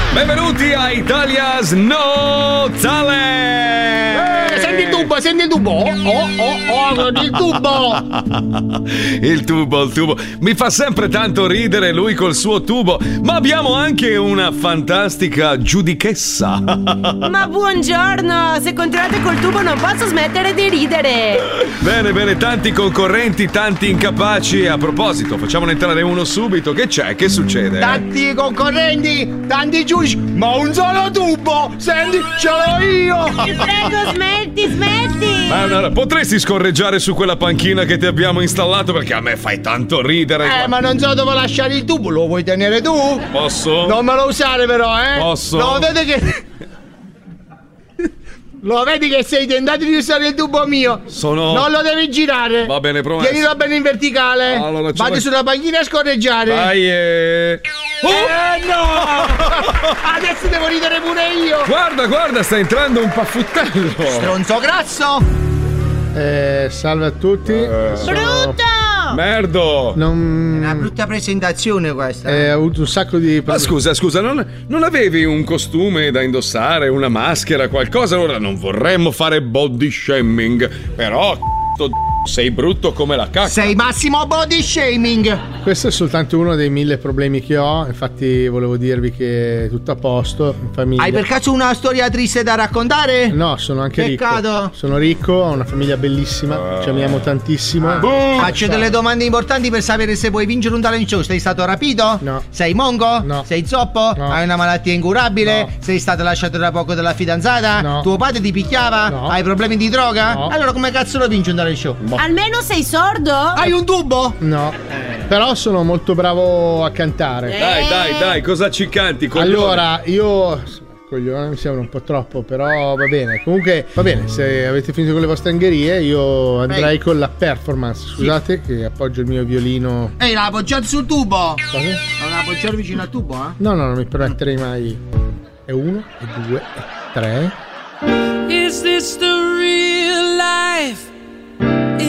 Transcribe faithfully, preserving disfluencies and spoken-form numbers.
Benvenuti a Italia's No Talent! Eh, senti il tubo, senti il tubo! Oh, oh, oh, il tubo! Il tubo, il tubo. Mi fa sempre tanto ridere lui col suo tubo, ma abbiamo anche una fantastica giudichessa. Ma buongiorno! Se continuate col tubo non posso smettere di ridere! Bene, bene, tanti concorrenti, tanti incapaci. A proposito, facciamone entrare uno subito. Che c'è? Che succede? Tanti concorrenti, tanti giudici, ma un solo tubo! Senti, ce l'ho io! Ti prego, smetti, smetti! Ma allora, potresti scorreggiare su quella panchina che ti abbiamo installato, perché a me fai tanto ridere. Eh, ma non so dove lasciare il tubo, lo vuoi tenere tu? Posso? Non me lo usare però, eh? Posso? Lo vedi che... Lo vedi che sei tentato di usare il tubo mio? Sono... Non lo devi girare. Va bene, promesso. Tienilo bene in verticale. Allora, Vatti la... sulla panchina a scorreggiare. Vai e... Oh! Eh no! Adesso devo ridere pure io. Guarda, guarda, sta entrando un paffuttello. Stronzo grasso. Eh, salve a tutti. Eh. Sono... Brutto! Merdo! Non... È una brutta presentazione questa. Eh, ho avuto un sacco di... Ma scusa, scusa, non, non avevi un costume da indossare, una maschera, qualcosa? Allora non vorremmo fare body shaming, però sei brutto come la cacca. Sei massimo body shaming. Questo è soltanto uno dei mille problemi che ho. Infatti volevo dirvi che è tutto a posto in famiglia. Hai per caso una storia triste da raccontare? No, sono anche Peccato. ricco. Sono ricco, ho una famiglia bellissima, ci amiamo tantissimo. Faccio delle domande importanti per sapere se puoi vincere un talent show. Sei stato rapito? No. Sei mongo? No. Sei zoppo? No. Hai una malattia incurabile? No. Sei stato lasciato da poco dalla fidanzata? No. Tuo padre ti picchiava? No. Hai problemi di droga? No. Allora come cazzo lo vinci un talent show? Almeno sei sordo? Hai un tubo? No, però sono molto bravo a cantare. Dai, dai, dai, cosa ci canti? Coglione? Allora, io... Coglione mi sembra un po' troppo, però va bene. Comunque, va bene, se avete finito con le vostre angherie, io andrei Ehi. con la performance. Scusate che appoggio il mio violino. Ehi, l'ha appoggiato sul tubo? Cosa? Non appoggiare vicino al tubo, eh? No, no, non mi permetterei mai. E uno, e due, e tre. Is this the